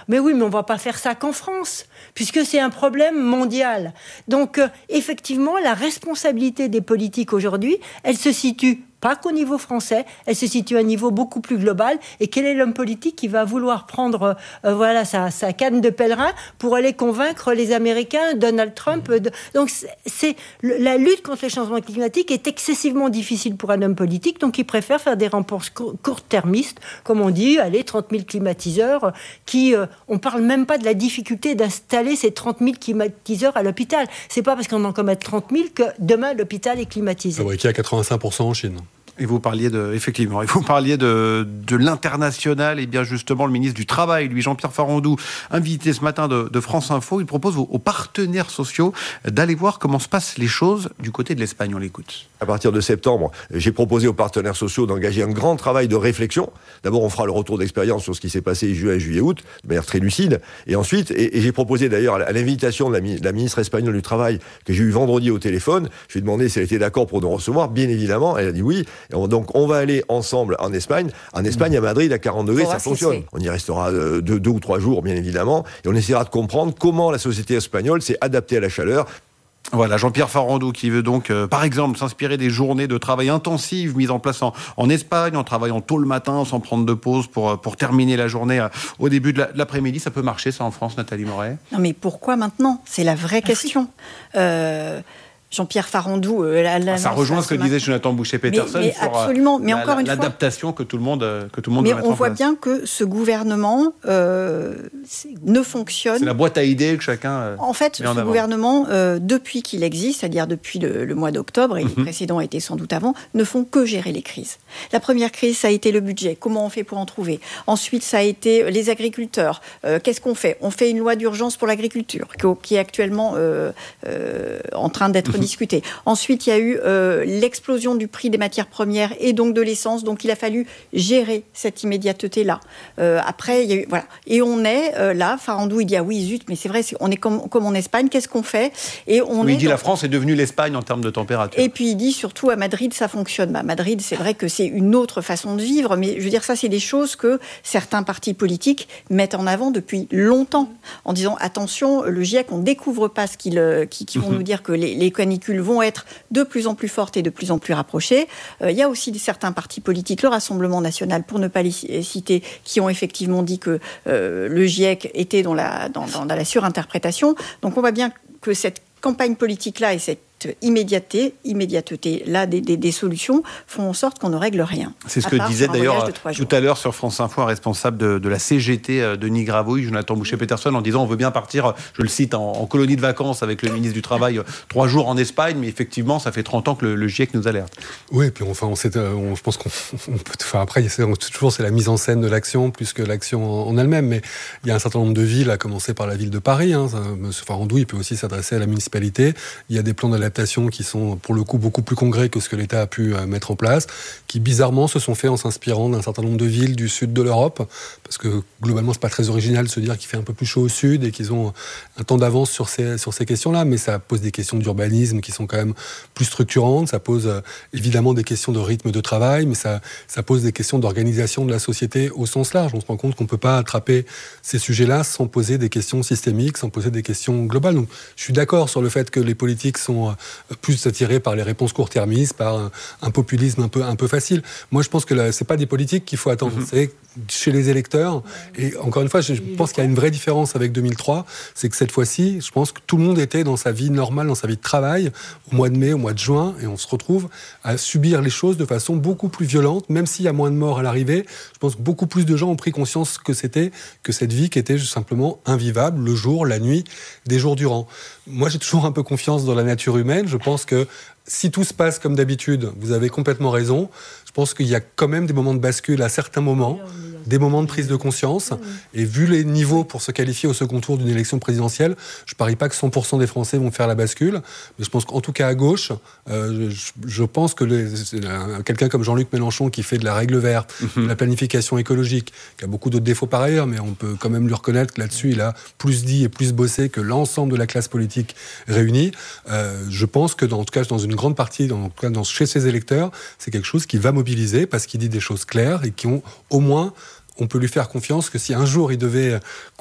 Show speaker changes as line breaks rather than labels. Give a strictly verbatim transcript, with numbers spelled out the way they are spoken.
Mais oui, mais on ne va pas faire ça qu'en France, puisque c'est un problème mondial. Donc, euh, effectivement, la responsabilité des politiques aujourd'hui, elle se situe pas qu'au niveau français, elle se situe à un niveau beaucoup plus global. Et quel est l'homme politique qui va vouloir prendre euh, voilà, sa, sa canne de pèlerin pour aller convaincre les Américains, Donald Trump de... Donc, c'est, c'est, la lutte contre les changements climatiques est excessivement difficile pour un homme politique, donc il préfère faire des rapports court-termistes, comme on dit, allez, trente mille climatiseurs, qui, euh, on ne parle même pas de la difficulté d'installer ces trente mille climatiseurs à l'hôpital. C'est pas parce qu'on en commet trente mille que demain l'hôpital est climatisé.
Fabriqué à quatre-vingt-cinq pour cent en Chine.
Et vous parliez de, effectivement, et vous parliez de, de l'international, et bien justement le ministre du Travail, lui Jean-Pierre Farandou, invité ce matin de, de France Info, il propose aux, aux partenaires sociaux d'aller voir comment se passent les choses du côté de l'Espagne. On l'écoute.
À partir de septembre, j'ai proposé aux partenaires sociaux d'engager un grand travail de réflexion. D'abord, on fera le retour d'expérience sur ce qui s'est passé juin, juillet, août, de manière très lucide. Et ensuite, et, et j'ai proposé d'ailleurs à l'invitation de la, de la ministre espagnole du Travail, que j'ai eu vendredi au téléphone, je lui ai demandé si elle était d'accord pour nous recevoir. Bien évidemment, elle a dit oui. Et on, donc, on va aller ensemble en Espagne. En Espagne, à Madrid, à quarante degrés, ça fonctionne. On y restera deux, deux ou trois jours, bien évidemment. Et on essaiera de comprendre comment la société espagnole s'est adaptée à la chaleur.
Voilà, Jean-Pierre Farandou qui veut donc, euh, par exemple, s'inspirer des journées de travail intensives mises en place en, en Espagne, en travaillant tôt le matin, sans prendre de pause, pour, pour terminer la journée euh, au début de, la, de l'après-midi. Ça peut marcher, ça, en France, Nathalie Moret ?
Non, mais pourquoi maintenant ? C'est la vraie question. Euh... Jean-Pierre Farandou... Euh, la, la,
ça rejoint ce que disait Jonathan Boucher-Peterson
mais, mais
sur
absolument, mais
la,
encore une
l'adaptation
fois,
que tout le monde, que tout le monde
mais
doit mettre en place.
Mais on voit bien que ce gouvernement euh, ne fonctionne...
C'est la boîte à idées que chacun euh,
En fait,
met en
ce
avant.
gouvernement, euh, depuis qu'il existe, c'est-à-dire depuis le, le mois d'octobre, et mm-hmm. les précédents étaient sans doute avant, ne font que gérer les crises. La première crise, ça a été le budget. Comment on fait pour en trouver ? Ensuite, ça a été les agriculteurs. Euh, qu'est-ce qu'on fait ? On fait une loi d'urgence pour l'agriculture, qui est actuellement euh, euh, en train d'être mm-hmm. discutée. Ensuite, Ensuite, il y a eu euh, l'explosion du prix des matières premières et donc de l'essence. Donc, il a fallu gérer cette immédiateté-là. Euh, après, il y a eu... Voilà. Et on est euh, là, Farandou, il dit « Ah oui, zut, mais c'est vrai, c'est, on est comme, comme en Espagne, qu'est-ce qu'on fait ?» Et on
oui,
est
il dit
dans...
la France est devenue l'Espagne en termes de température.
Et puis, il dit surtout à Madrid, ça fonctionne. Bah, Madrid, c'est vrai que c'est une autre façon de vivre, mais je veux dire, ça, c'est des choses que certains partis politiques mettent en avant depuis longtemps, en disant « Attention, le GIEC, on ne découvre pas ce qu'ils, qui, qui vont nous dire que les, les canicules vont être de plus en plus fortes et de plus en plus rapprochées. Euh, il y a aussi certains partis politiques, le Rassemblement national, pour ne pas les citer, qui ont effectivement dit que euh, le GIEC était dans la, dans, dans, dans la surinterprétation. Donc on voit bien que cette campagne politique-là et cette immédiateté, immédiateté là des, des, des solutions font en sorte qu'on ne règle rien.
C'est ce que disait d'ailleurs tout à l'heure sur France Info un responsable de, de la C G T, Denis Gravouille, Jonathan Boucher-Peterson, en disant on veut bien partir, je le cite, en, en colonie de vacances avec le ministre du Travail, trois jours en Espagne, mais effectivement ça fait trente ans que le, le GIEC nous alerte.
Oui, et puis enfin, on sait, on, je pense qu'on on peut, enfin après c'est, toujours c'est la mise en scène de l'action plus que l'action en, en elle-même, mais il y a un certain nombre de villes, à commencer par la ville de Paris. Hein, ça, M. Farandou, il peut aussi s'adresser à la municipalité. Il y a des plans d'adaptation qui sont pour le coup beaucoup plus concrets que ce que l'État a pu mettre en place, qui bizarrement se sont faits en s'inspirant d'un certain nombre de villes du sud de l'Europe, parce que globalement c'est pas très original de se dire qu'il fait un peu plus chaud au sud et qu'ils ont un temps d'avance sur ces, sur ces questions-là, mais ça pose des questions d'urbanisme qui sont quand même plus structurantes, ça pose euh, évidemment des questions de rythme de travail, mais ça, ça pose des questions d'organisation de la société au sens large. On se rend compte qu'on peut pas attraper ces sujets-là sans poser des questions systémiques, sans poser des questions globales. Donc je suis d'accord sur le fait que les politiques sont euh, plus attirés par les réponses court-termistes, par un, un populisme un peu, un peu facile. Moi, je pense que là, c'est pas des politiques qu'il faut attendre. Mm-hmm. C'est chez les électeurs. Et encore une fois, je pense qu'il y a une vraie différence avec deux mille trois. C'est que cette fois-ci, je pense que tout le monde était dans sa vie normale, dans sa vie de travail, au mois de mai, au mois de juin, et on se retrouve à subir les choses de façon beaucoup plus violente, même s'il y a moins de morts à l'arrivée. Je pense que beaucoup plus de gens ont pris conscience que c'était, que cette vie qui était juste simplement invivable, le jour, la nuit, des jours durant. Moi, j'ai toujours un peu confiance dans la nature humaine. Je pense que si tout se passe comme d'habitude, vous avez complètement raison. Je pense qu'il y a quand même des moments de bascule à certains moments, des moments de prise de conscience. Et vu les niveaux pour se qualifier au second tour d'une élection présidentielle, je ne parie pas que cent pour cent des Français vont faire la bascule. Mais je pense qu'en tout cas à gauche, euh, je, je pense que les, quelqu'un comme Jean-Luc Mélenchon qui fait de la règle verte, mm-hmm. de la planification écologique, qui a beaucoup d'autres défauts par ailleurs, mais on peut quand même lui reconnaître que là-dessus, il a plus dit et plus bossé que l'ensemble de la classe politique réunie. Euh, je pense que, dans, en tout cas, dans une grande partie, dans, en tout cas, dans, chez ses électeurs, c'est quelque chose qui va mobiliser parce qu'il dit des choses claires et qui ont au moins... on peut lui faire confiance que si un jour il devait